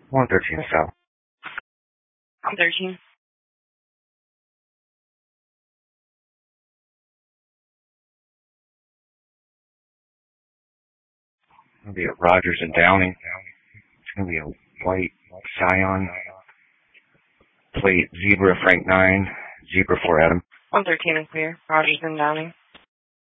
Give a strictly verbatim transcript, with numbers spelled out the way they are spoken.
one thirteen South. one thirteen. It'll be at Rogers and Downing. It's going to be a white Scion. Plate Zebra Frank nine. Zebra for Adam. one thirteen and clear. Rogers and Downing.